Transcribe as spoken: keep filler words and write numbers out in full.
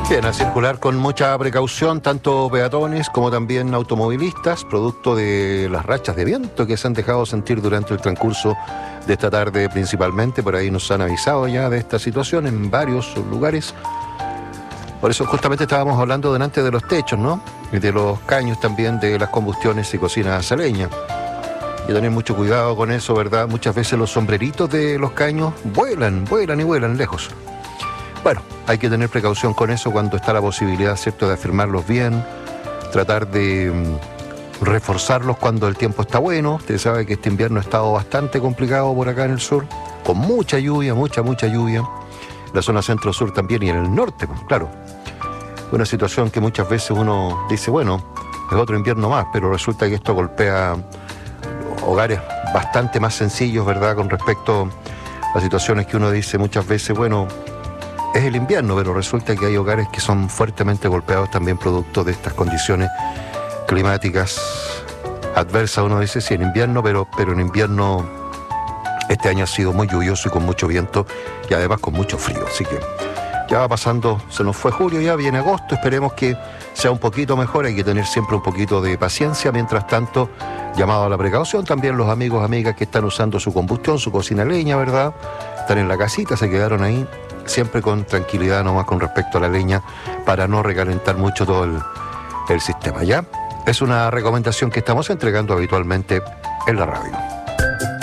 Bien, a circular con mucha precaución, tanto peatones como también automovilistas, producto de las rachas de viento que se han dejado sentir durante el transcurso de esta tarde principalmente. Por ahí nos han avisado ya de esta situación en varios lugares. Por eso justamente estábamos hablando delante de los techos, ¿no? Y de los caños también, de las combustiones y cocinas a leña. Y tener mucho cuidado con eso, ¿verdad? Muchas veces los sombreritos de los caños vuelan, vuelan y vuelan lejos. Bueno, hay que tener precaución con eso cuando está la posibilidad, ¿cierto?, de afirmarlos bien, tratar de mm, reforzarlos cuando el tiempo está bueno. Usted sabe que este invierno ha estado bastante complicado por acá en el sur, con mucha lluvia, mucha, mucha lluvia. La zona centro-sur también y en el norte, pues, claro. Una situación que muchas veces uno dice, bueno, es otro invierno más, pero resulta que esto golpea hogares bastante más sencillos, ¿verdad?, con respecto a situaciones que uno dice muchas veces, bueno, es el invierno, pero resulta que hay hogares que son fuertemente golpeados también producto de estas condiciones climáticas adversas. Uno dice, sí, en invierno, pero, pero en invierno este año ha sido muy lluvioso y con mucho viento y además con mucho frío. Así que ya va pasando, se nos fue julio, ya viene agosto, esperemos que sea un poquito mejor. Hay que tener siempre un poquito de paciencia. Mientras tanto, llamado a la precaución también los amigos, amigas que están usando su combustión, su cocina a leña, ¿verdad? Están en la casita, se quedaron ahí. Siempre con tranquilidad nomás con respecto a la leña para no recalentar mucho todo el, el sistema, ¿ya? Es una recomendación que estamos entregando habitualmente en la radio.